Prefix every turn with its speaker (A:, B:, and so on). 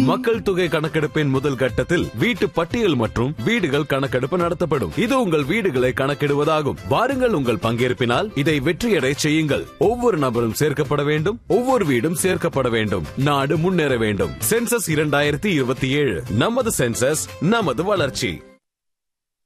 A: மக்கள் தொகை கணக்கெடுப்பின் முதல் கட்டத்தில் வீட்டு பட்டியல் மற்றும் வீடுகள் கணக்கெடுப்பு நடத்தப்படும். இது உங்கள் வீடுகளை கணக்கிடுவதாகும். வாருங்கள், உங்கள் பங்கேற்பினால் இதை வெற்றியடை செய்யுங்கள். ஒவ்வொரு நபரும் சேர்க்கப்பட வேண்டும், ஒவ்வொரு வீடும் சேர்க்கப்பட வேண்டும். நாடு முன்னேற வேண்டும். சென்சஸ் 2027, நமது சென்சஸ், நமது வளர்ச்சி.